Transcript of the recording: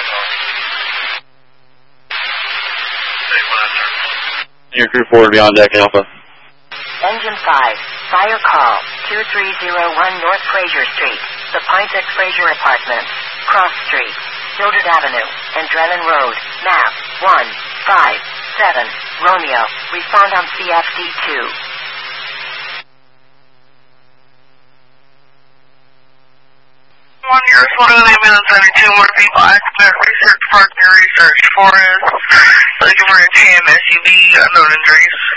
Your crew forward beyond deck Alpha. Engine 5, fire call, 2301 North Fraser Street, The Pines at Fraser Apartments, Cross Street, Hildred Avenue, and Drennan Road, map 157, Romeo, respond on CFD2. One year, one of the minutes, 72 more people accident, research park near Research Forest, looking for a TAM SUV, unknown injuries.